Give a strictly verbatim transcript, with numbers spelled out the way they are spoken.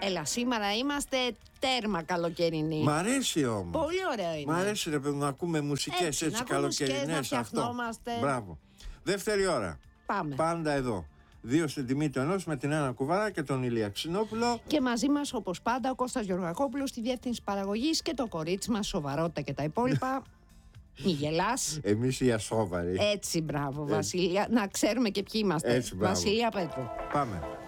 Έλα, σήμερα είμαστε τέρμα καλοκαιρινοί. Μ' αρέσει όμως. Πολύ ωραία είναι. Μ' αρέσει ρε παιδί να ακούμε μουσικές έτσι, έτσι καλοκαιρινές. Να φτιαχνόμαστε. Μπράβο. Δεύτερη ώρα. Πάμε. Πάντα εδώ. Δύο στην τιμή του ενός με την Άννα Κουβαρά και τον Ηλία Ξινόπουλο. Και μαζί μας όπως πάντα ο Κώστας Γεωργακόπουλος στη διεύθυνση παραγωγής και το κορίτσι μας, σοβαρότητα και τα υπόλοιπα. Μη γελάς. Εμείς οι ασόβαροι. Έτσι, μπράβο, Βασιλεία. Να ξέρουμε και ποιοι είμαστε. Έτσι, μπράβο. Βασιλεία Πέτρου. Πάμε.